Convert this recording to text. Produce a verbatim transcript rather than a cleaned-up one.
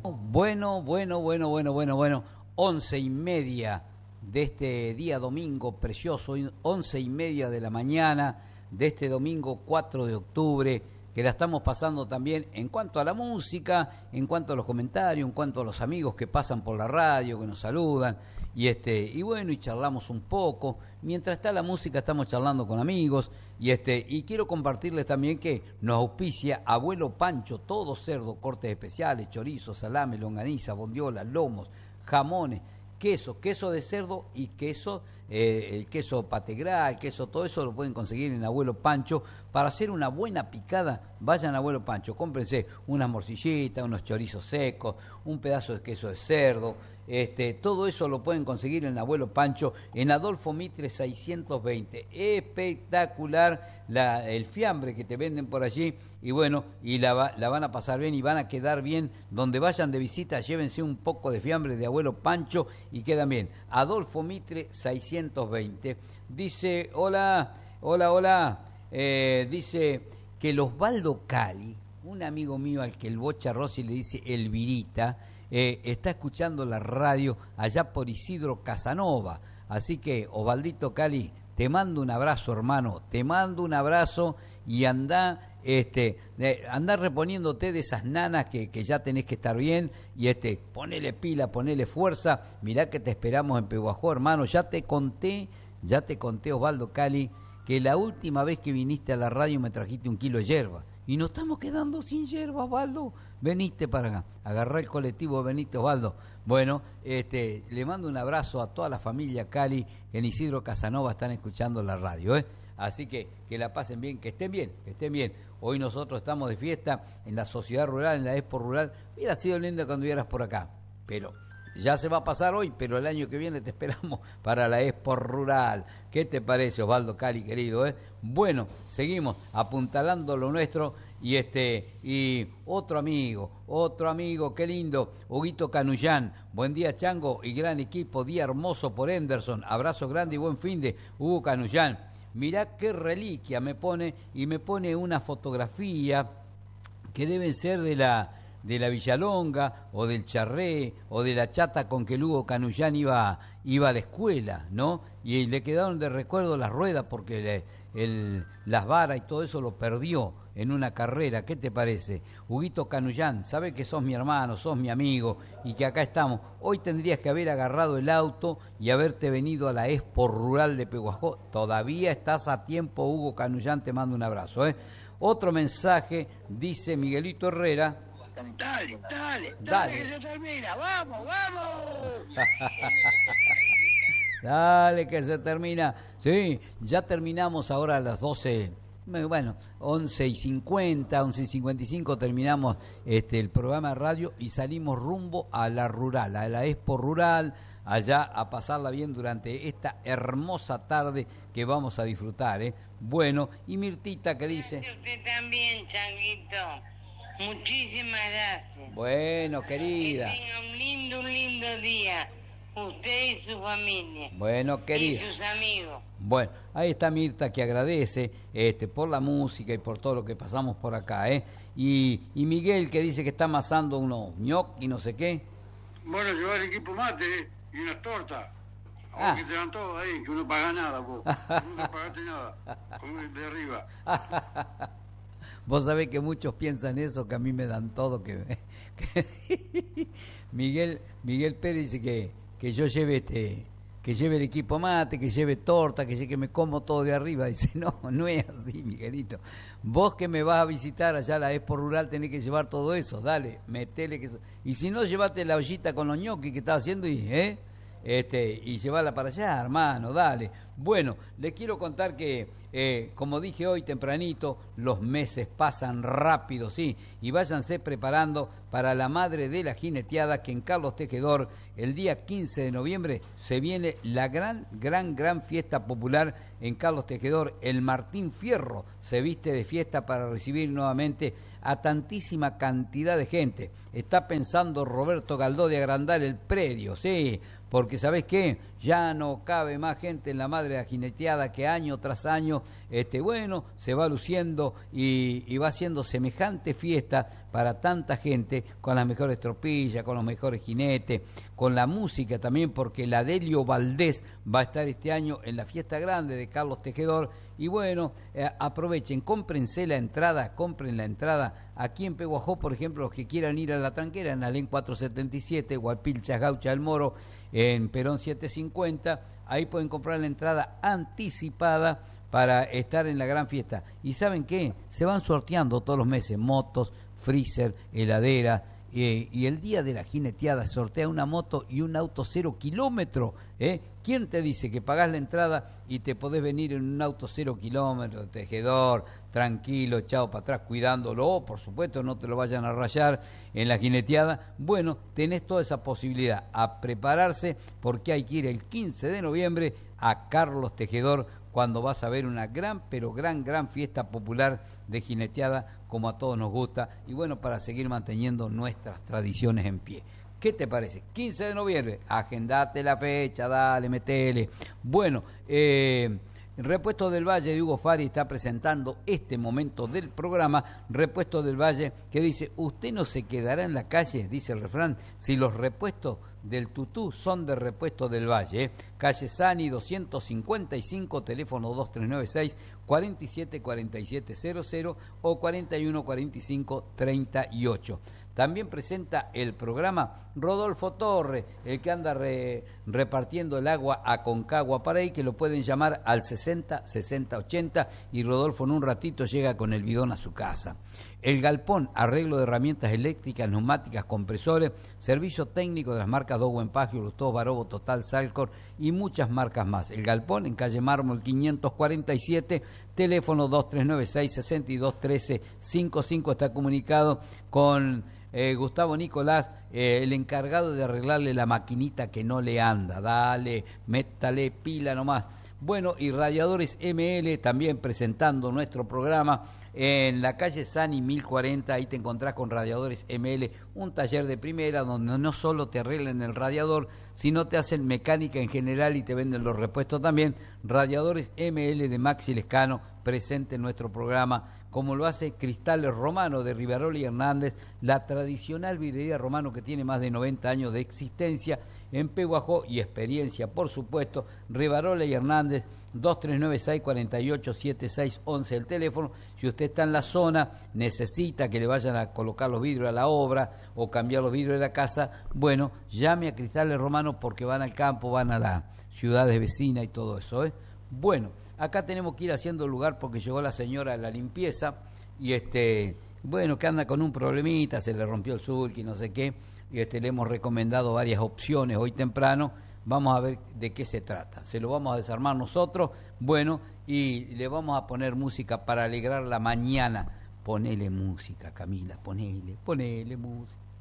Bueno, bueno, bueno, bueno, bueno, bueno. Once y media de este día domingo precioso, once y media de la mañana de este domingo cuatro de octubre, que la estamos pasando también en cuanto a la música, en cuanto a los comentarios, en cuanto a los amigos que pasan por la radio, que nos saludan, y este, y bueno, y charlamos un poco. Mientras está la música estamos charlando con amigos, y este, y quiero compartirles también que nos auspicia Abuelo Pancho, todo cerdo, cortes especiales, chorizo, salame, longaniza, bondiola, lomos, jamones, queso, queso de cerdo y queso, eh, el queso pategral, queso, todo eso lo pueden conseguir en Abuelo Pancho. Para hacer una buena picada, vayan a Abuelo Pancho, cómprense unas morcillitas, unos chorizos secos, un pedazo de queso de cerdo, este, todo eso lo pueden conseguir en Abuelo Pancho, en Adolfo Mitre seiscientos veinte. Espectacular la, el fiambre que te venden por allí, y bueno, y la, la van a pasar bien y van a quedar bien. Donde vayan de visita, llévense un poco de fiambre de Abuelo Pancho y quedan bien. Adolfo Mitre seiscientos veinte. Dice, hola, hola, hola, eh, dice que el Osvaldo Cali, un amigo mío al que el Bocha Rossi le dice Elvirita, eh, está escuchando la radio allá por Isidro Casanova. Así que, Osvaldito Cali, te mando un abrazo, hermano, te mando un abrazo, y anda, este, eh, anda reponiéndote de esas nanas que, que ya tenés que estar bien, y este, ponele pila, ponele fuerza. Mirá que te esperamos en Pehuajó, hermano. Ya te conté, ya te conté, Osvaldo Cali, que la última vez que viniste a la radio me trajiste un kilo de yerba, y nos estamos quedando sin yerba, Osvaldo. Veniste para acá, agarrá el colectivo, veniste, Osvaldo. Bueno, este, le mando un abrazo a toda la familia Cali, que en Isidro Casanova están escuchando la radio, ¿eh? Así que que la pasen bien, que estén bien, que estén bien. Hoy nosotros estamos de fiesta en la sociedad rural, en la Expo Rural. Hubiera sido lindo cuando vieras por acá, pero ya se va a pasar hoy, pero el año que viene te esperamos para la Expo Rural. ¿Qué te parece, Osvaldo Cali, querido? ¿eh? Bueno, seguimos apuntalando lo nuestro, y este y otro amigo, otro amigo, qué lindo, Huguito Canullán. Buen día, Chango, y gran equipo, día hermoso por Henderson. Abrazo grande y buen fin de Hugo Canullán. Mirá qué reliquia me pone, y me pone una fotografía que deben ser de la de la Villalonga, o del Charré, o de la chata con que Lugo Canullán iba, iba a la escuela, ¿no? Y le quedaron de recuerdo las ruedas, porque le, el, las varas y todo eso lo perdió en una carrera. ¿Qué te parece? Huguito Canullán, sabe que sos mi hermano, sos mi amigo, y que acá estamos. Hoy tendrías que haber agarrado el auto y haberte venido a la Expo Rural de Pehuajó. Todavía estás a tiempo, Hugo Canullán, te mando un abrazo, ¿eh? Otro mensaje, dice Miguelito Herrera. Dale, dale, dale, Dale. que se termina, vamos, vamos. Dale, que se termina. Sí, ya terminamos ahora a las doce, bueno, once y cincuenta, once y cincuenta y cinco terminamos este, el programa de radio, y salimos rumbo a la rural, a la Expo Rural, allá a pasarla bien durante esta hermosa tarde que vamos a disfrutar, ¿eh? Bueno, y Mirtita que dice... Usted también, Changuito. Muchísimas gracias. Bueno, querida. Que tenga un lindo, un lindo día. Usted y su familia. Bueno, querida. Y sus amigos. Bueno, ahí está Mirta, que agradece este, por la música y por todo lo que pasamos por acá, ¿eh? Y, y Miguel, que dice que está amasando unos ñoc y no sé qué. Bueno, llevar equipo mate y unas tortas. Ah. Aunque te dan todo ahí, que uno paga nada, vos. Nunca pagaste nada. Con el de arriba. Vos sabés que muchos piensan eso, que a mí me dan todo, que, que Miguel Miguel Pérez dice que, que yo lleve este que lleve el equipo mate, que lleve torta, que, que me como todo de arriba. Dice, no, no es así, Miguelito. Vos que me vas a visitar allá a la Expo Rural tenés que llevar todo eso, dale, metele que... Y si no, llevate la ollita con los ñoquis que estás haciendo y... ¿eh? Este, y llevarla para allá, hermano, dale. Bueno, les quiero contar que, eh, como dije hoy tempranito, los meses pasan rápido, sí, y váyanse preparando para la Madre de la Jineteada, que en Carlos Tejedor, el día quince de noviembre, se viene la gran, gran, gran fiesta popular en Carlos Tejedor. El Martín Fierro se viste de fiesta para recibir nuevamente a tantísima cantidad de gente. Está pensando Roberto Galdó de agrandar el predio, sí, porque ¿sabés qué? Ya no cabe más gente en la Madre de la Jineteada, que año tras año, este, bueno, se va luciendo y, y va haciendo semejante fiesta para tanta gente, con las mejores tropillas, con los mejores jinetes, con la música también, porque la Delio Valdés va a estar este año en la fiesta grande de Carlos Tejedor. Y bueno, eh, aprovechen, cómprense la entrada, compren la entrada. Aquí en Peguajó, por ejemplo, los que quieran ir a la Tranquera, en Alén cuatrocientos setenta y siete, Guapilchas, Gaucha del Moro, en Perón setecientos cincuenta, ahí pueden comprar la entrada anticipada para estar en la gran fiesta. ¿Y saben qué? Se van sorteando todos los meses motos, freezer, heladera, eh, y el día de la jineteada sortea una moto y un auto cero kilómetro. ¿eh? ¿Quién te dice que pagás la entrada y te podés venir en un auto cero kilómetro, Tejedor, tranquilo, echado para atrás, cuidándolo, por supuesto, no te lo vayan a rayar en la jineteada? Bueno, tenés toda esa posibilidad, a prepararse, porque hay que ir el quince de noviembre a Carlos Tejedor, cuando vas a ver una gran, pero gran, gran fiesta popular de jineteada, como a todos nos gusta, y bueno, para seguir manteniendo nuestras tradiciones en pie. ¿Qué te parece? quince de noviembre, agendate la fecha, dale, metele. Bueno, eh... Repuesto del Valle de Hugo Fari está presentando este momento del programa. Repuesto del Valle, que dice: usted no se quedará en la calle, dice el refrán, si los repuestos del tutú son de Repuesto del Valle. ¿eh? Calle Sani doscientos cincuenta y cinco, teléfono dos tres nueve seis, cuatro siete cuatro siete cero cero o cuarenta y uno cuarenta y cinco treinta y ocho. También presenta el programa Rodolfo Torre, el que anda re, repartiendo el agua a Concagua para ahí, que lo pueden llamar al sesenta sesenta ochenta, y Rodolfo en un ratito llega con el bidón a su casa. El Galpón, arreglo de herramientas eléctricas, neumáticas, compresores, servicio técnico de las marcas Dowen Pagio, Lustó, Barobo, Total, Salcor y muchas marcas más. El Galpón en calle Mármol quinientos cuarenta y siete, teléfono dos tres nueve seis, sesenta y dos trece cincuenta y cinco, está comunicado con eh, Gustavo Nicolás, eh, el encargado de arreglarle la maquinita que no le anda. Dale, métale pila nomás. Bueno, y Radiadores M L también presentando nuestro programa en la calle Sani mil cuarenta, ahí te encontrás con Radiadores M L, un taller de primera donde no solo te arreglan el radiador, sino te hacen mecánica en general y te venden los repuestos también. Radiadores M L de Maxi Lescano, presente en nuestro programa, como lo hace Cristales Romano de Rivarola y Hernández, la tradicional vidrería Romano que tiene más de noventa años de existencia en Peguajó y experiencia, por supuesto. Rivarola y Hernández, dos tres nueve seis, cuatro ocho siete seis once el teléfono. Si usted está en la zona, necesita que le vayan a colocar los vidrios a la obra o cambiar los vidrios de la casa, bueno, llame a Cristales Romano porque van al campo, van a las ciudades vecinas y todo eso. ¿eh? Bueno, acá tenemos que ir haciendo lugar porque llegó la señora de la limpieza y este, bueno, que anda con un problemita, se le rompió el sulky, no sé qué, y este, le hemos recomendado varias opciones hoy temprano. Vamos a ver de qué se trata. Se lo vamos a desarmar nosotros, bueno, y le vamos a poner música para alegrar la mañana. Ponele música, Camila, ponele, ponele música.